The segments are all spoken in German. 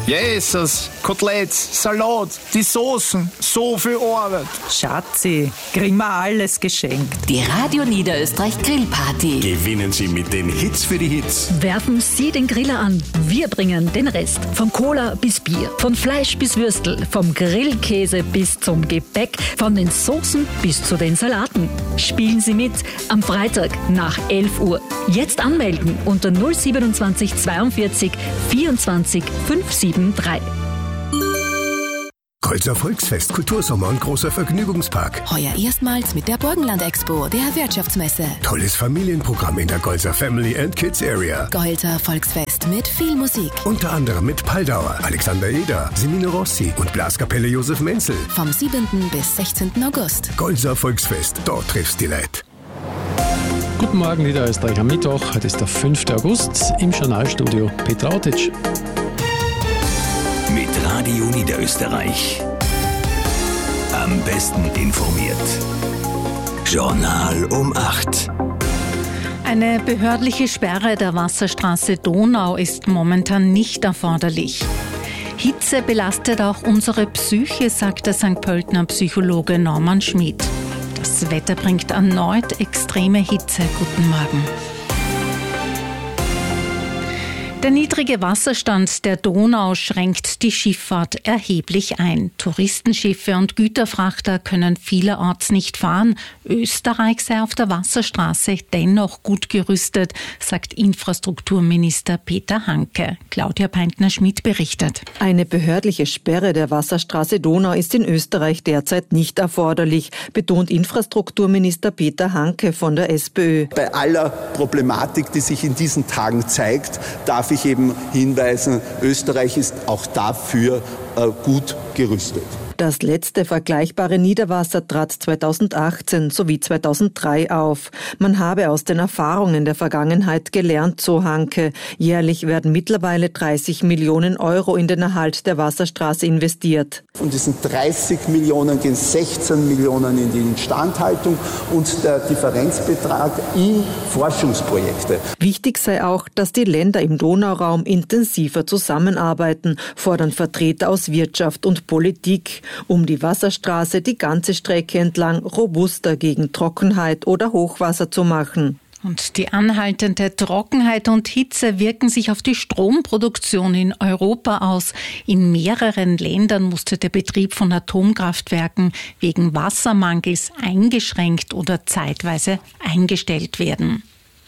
Jesus, Koteletts, Salat, die Soßen, so viel Arbeit. Schatzi, kriegen wir alles geschenkt. Die Radio Niederösterreich Grillparty. Gewinnen Sie mit den Hits für die Hits. Werfen Sie den Griller an. Wir bringen den Rest. Von Cola bis Bier, von Fleisch bis Würstel, vom Grillkäse bis zum Gebäck, von den Soßen bis zu den Salaten. Spielen Sie mit am Freitag nach 11 Uhr. Jetzt anmelden unter 027 42 24 573. Golzer Volksfest, Kultursommer und großer Vergnügungspark. Heuer erstmals mit der Burgenland Expo, der Wirtschaftsmesse. Tolles Familienprogramm in der Golzer Family and Kids Area. Golzer Volksfest mit viel Musik. Unter anderem mit Paldauer, Alexander Eder, Semino Rossi und Blaskapelle Josef Menzel. Vom 7. bis 16. August. Golzer Volksfest, dort triffst die Leute. Guten Morgen, Niederösterreich am Mittwoch. Heute ist der 5. August. Im Journalstudio Peter Autitsch. Mit Radio Niederösterreich. Am besten informiert. Journal um 8. Eine behördliche Sperre der Wasserstraße Donau ist momentan nicht erforderlich. Hitze belastet auch unsere Psyche, sagt der St. Pöltener Psychologe Norman Schmid. Das Wetter bringt erneut extreme Hitze. Guten Morgen. Der niedrige Wasserstand der Donau schränkt die Schifffahrt erheblich ein. Touristenschiffe und Güterfrachter können vielerorts nicht fahren. Österreich sei auf der Wasserstraße dennoch gut gerüstet, sagt Infrastrukturminister Peter Hanke. Claudia Peintner-Schmidt berichtet. Eine behördliche Sperre der Wasserstraße Donau ist in Österreich derzeit nicht erforderlich, betont Infrastrukturminister Peter Hanke von der SPÖ. Bei aller Problematik, die sich in diesen Tagen zeigt, darf ich eben hinweisen, Österreich ist auch dafür gut gerüstet. Das letzte vergleichbare Niederwasser trat 2018 sowie 2003 auf. Man habe aus den Erfahrungen der Vergangenheit gelernt, so Hanke. Jährlich werden mittlerweile 30 Millionen Euro in den Erhalt der Wasserstraße investiert. Von diesen 30 Millionen gehen 16 Millionen in die Instandhaltung und der Differenzbetrag in Forschungsprojekte. Wichtig sei auch, dass die Länder im Donauraum intensiver zusammenarbeiten, fordern Vertreter aus Wirtschaft und Politik, um die Wasserstraße die ganze Strecke entlang robuster gegen Trockenheit oder Hochwasser zu machen. Und die anhaltende Trockenheit und Hitze wirken sich auf die Stromproduktion in Europa aus. In mehreren Ländern musste der Betrieb von Atomkraftwerken wegen Wassermangels eingeschränkt oder zeitweise eingestellt werden.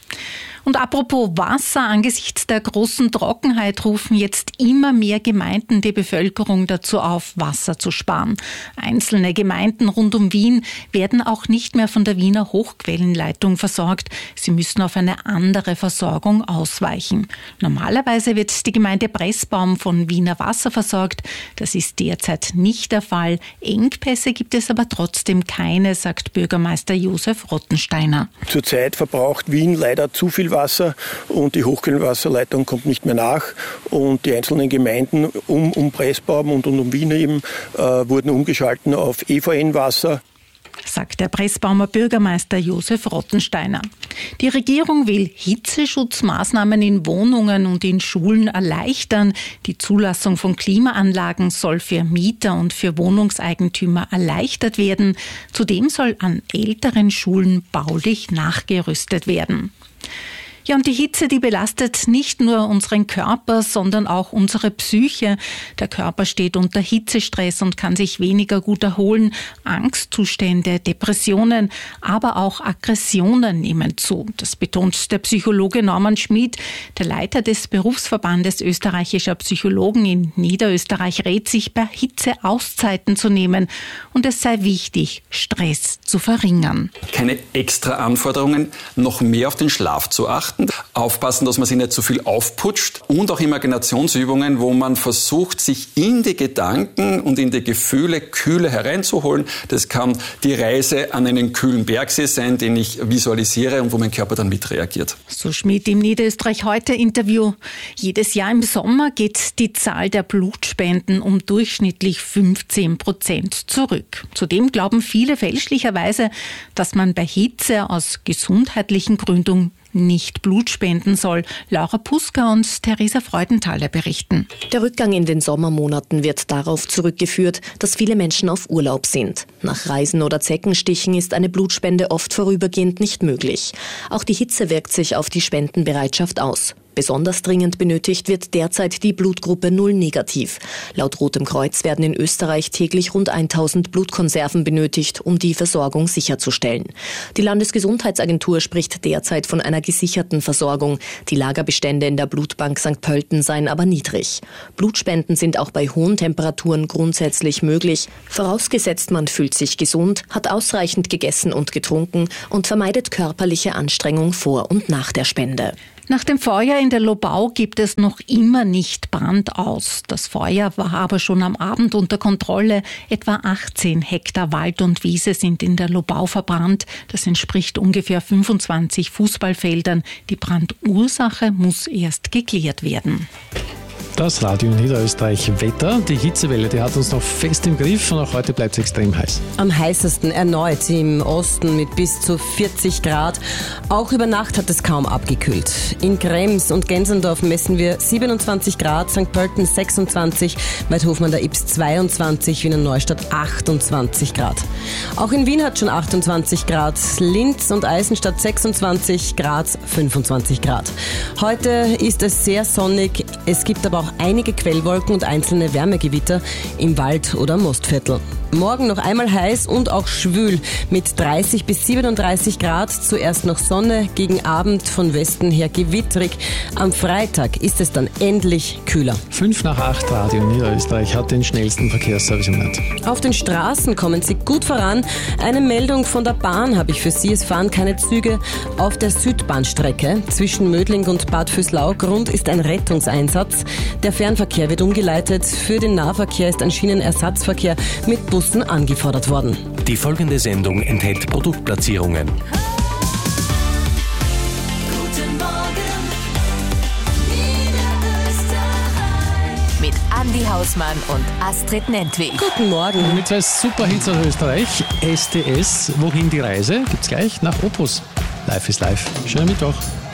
Und apropos Wasser, angesichts der großen Trockenheit rufen jetzt immer mehr Gemeinden die Bevölkerung dazu auf, Wasser zu sparen. Einzelne Gemeinden rund um Wien werden auch nicht mehr von der Wiener Hochquellenleitung versorgt. Sie müssen auf eine andere Versorgung ausweichen. Normalerweise wird die Gemeinde Pressbaum von Wiener Wasser versorgt. Das ist derzeit nicht der Fall. Engpässe gibt es aber trotzdem keine, sagt Bürgermeister Josef Rottensteiner. Zurzeit verbraucht Wien leider zu viel Wasser und die Hochquellenwasserleitung kommt nicht mehr nach und die einzelnen Gemeinden um Pressbaum und um Wien eben wurden umgeschalten auf EVN-Wasser. Sagt der Pressbaumer Bürgermeister Josef Rottensteiner. Die Regierung will Hitzeschutzmaßnahmen in Wohnungen und in Schulen erleichtern. Die Zulassung von Klimaanlagen soll für Mieter und für Wohnungseigentümer erleichtert werden. Zudem soll an älteren Schulen baulich nachgerüstet werden. Ja, und die Hitze, die belastet nicht nur unseren Körper, sondern auch unsere Psyche. Der Körper steht unter Hitzestress und kann sich weniger gut erholen. Angstzustände, Depressionen, aber auch Aggressionen nehmen zu. Das betont der Psychologe Norman Schmid. Der Leiter des Berufsverbandes österreichischer Psychologen in Niederösterreich rät sich, bei Hitze Auszeiten zu nehmen. Und es sei wichtig, Stress zu verringern. Keine extra Anforderungen, noch mehr auf den Schlaf zu achten. Aufpassen, dass man sich nicht zu viel aufputscht und auch Imaginationsübungen, wo man versucht, sich in die Gedanken und in die Gefühle Kühle hereinzuholen. Das kann die Reise an einen kühlen Bergsee sein, den ich visualisiere und wo mein Körper dann mitreagiert. So Schmid im Niederösterreich heute Interview. Jedes Jahr im Sommer geht die Zahl der Blutspenden um durchschnittlich 15% zurück. Zudem glauben viele fälschlicherweise, dass man bei Hitze aus gesundheitlichen Gründen nicht Blut spenden soll. Laura Puska und Theresa Freudenthaler berichten. Der Rückgang in den Sommermonaten wird darauf zurückgeführt, dass viele Menschen auf Urlaub sind. Nach Reisen oder Zeckenstichen ist eine Blutspende oft vorübergehend nicht möglich. Auch die Hitze wirkt sich auf die Spendenbereitschaft aus. Besonders dringend benötigt wird derzeit die Blutgruppe 0 negativ. Laut Rotem Kreuz werden in Österreich täglich rund 1000 Blutkonserven benötigt, um die Versorgung sicherzustellen. Die Landesgesundheitsagentur spricht derzeit von einer gesicherten Versorgung. Die Lagerbestände in der Blutbank St. Pölten seien aber niedrig. Blutspenden sind auch bei hohen Temperaturen grundsätzlich möglich, vorausgesetzt man fühlt sich gesund, hat ausreichend gegessen und getrunken und vermeidet körperliche Anstrengung vor und nach der Spende. Nach dem Feuer in der Lobau gibt es noch immer nicht Brand aus. Das Feuer war aber schon am Abend unter Kontrolle. Etwa 18 Hektar Wald und Wiese sind in der Lobau verbrannt. Das entspricht ungefähr 25 Fußballfeldern. Die Brandursache muss erst geklärt werden. Das Radio Niederösterreich Wetter. Die Hitzewelle, die hat uns noch fest im Griff und auch heute bleibt es extrem heiß. Am heißesten erneut im Osten mit bis zu 40 Grad. Auch über Nacht hat es kaum abgekühlt. In Krems und Gensendorf messen wir 27 Grad, St. Pölten 26, Weidhofen an der Ybbs 22, Wiener Neustadt 28 Grad. Auch in Wien hat schon 28 Grad, Linz und Eisenstadt 26, Graz 25 Grad. Heute ist es sehr sonnig, es gibt aber auch einige Quellwolken und einzelne Wärmegewitter im Wald- oder Mostviertel. Morgen noch einmal heiß und auch schwül mit 30 bis 37 Grad. Zuerst noch Sonne, gegen Abend von Westen her gewittrig. Am Freitag ist es dann endlich kühler. 7:55 Radio Niederösterreich hat den schnellsten Verkehrsservice im Land. Auf den Straßen kommen Sie gut voran. Eine Meldung von der Bahn habe ich für Sie. Es fahren keine Züge auf der Südbahnstrecke. Zwischen Mödling und Bad Vöslau Grund ist ein Rettungseinsatz. Der Fernverkehr wird umgeleitet. Für den Nahverkehr ist ein Schienenersatzverkehr mit Bussen angefordert worden. Die folgende Sendung enthält Produktplatzierungen. Guten Morgen, Niederösterreich. Mit Andi Hausmann und Astrid Nentwig. Guten Morgen. Und mit zwei Superhits aus Österreich. STS, Wohin die Reise? Gibt's gleich nach Opus. Live ist live. Schönen Mittwoch.